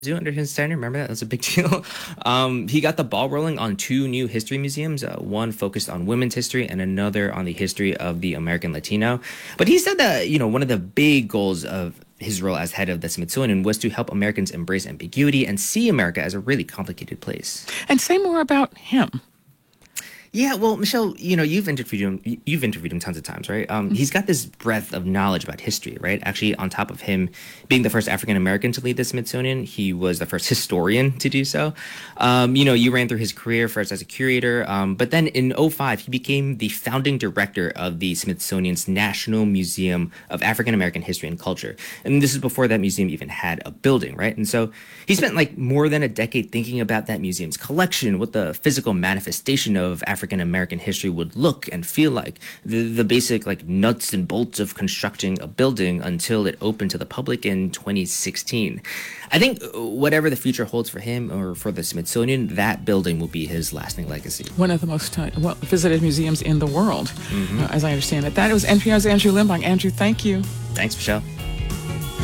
Zoo under his tenure. Remember that? That was a big deal. He got the ball rolling on two new history museums, one focused on women's history and another on the history of the American Latino. But he said that, one of the big goals of his role as head of the Smithsonian was to help Americans embrace ambiguity and see America as a really complicated place. And say more about him. Yeah, well, Michelle, you've interviewed him. You've interviewed him tons of times, right? He's got this breadth of knowledge about history, right? Actually, on top of him being the first African American to lead the Smithsonian, he was the first historian to do so. You ran through his career first as a curator, but then in '05, he became the founding director of the Smithsonian's National Museum of African American History and Culture, and this is before that museum even had a building, right? And so he spent like more than a decade thinking about that museum's collection, what the physical manifestation of African American history would look and feel like, the basic like nuts and bolts of constructing a building until it opened to the public in 2016. I think whatever the future holds for him or for the Smithsonian, that building will be his lasting legacy. One of the most visited museums in the world, as I understand it. That was NPR's Andrew Limbach. Andrew, thank you. Thanks, Michelle.